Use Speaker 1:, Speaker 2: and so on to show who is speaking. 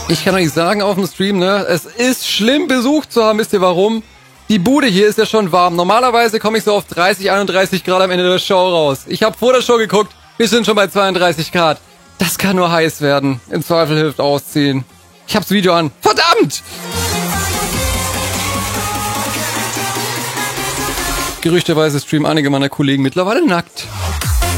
Speaker 1: Ich kann euch sagen auf dem Stream, ne, es ist schlimm besucht zu haben. Wisst ihr warum? Die Bude hier ist ja schon warm. Normalerweise komme ich so auf 30, 31 Grad am Ende der Show raus. Ich habe vor der Show geguckt, wir sind schon bei 32 Grad. Das kann nur heiß werden. Im Zweifel hilft ausziehen. Ich hab's Video an. Verdammt! Gerüchteweise streamen einige meiner Kollegen mittlerweile nackt.